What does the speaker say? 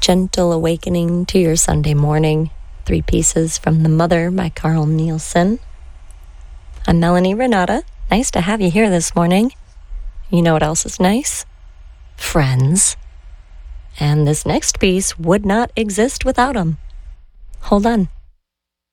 Gentle Awakening to Your Sunday Morning, 3 pieces from The Mother by Carl Nielsen. I'm Melanie Renata. Nice to have you here this morning. You know what else is nice? Friends. And this next piece would not exist without them. Hold on.